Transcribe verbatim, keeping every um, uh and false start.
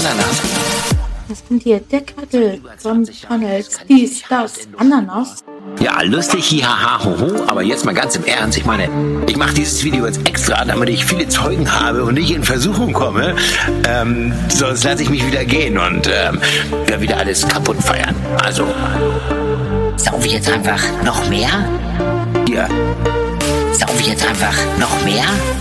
Ananas. Was sind hier? Deckel von McDonald's. Dies, das, Ananas. Ja, lustig, hihaha, hoho, aber jetzt mal ganz im Ernst. Ich meine, ich mache dieses Video jetzt extra, damit ich viele Zeugen habe und nicht in Versuchung komme. Ähm, sonst lasse ich mich wieder gehen und ähm, ja, wieder alles kaputt feiern. Also, Sauf ich jetzt einfach noch mehr? hier. Sauf ich jetzt einfach noch mehr?